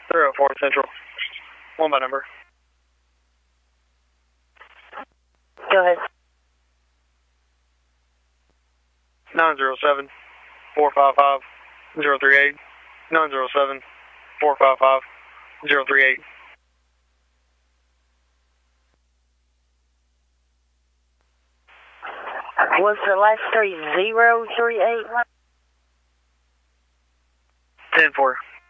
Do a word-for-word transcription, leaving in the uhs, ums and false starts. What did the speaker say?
three oh four Central. One by number. Go ahead. nine zero seven, four five five, zero three eight. nine zero seven, four five five, zero three eight. Was the last three zero three eight? ten four.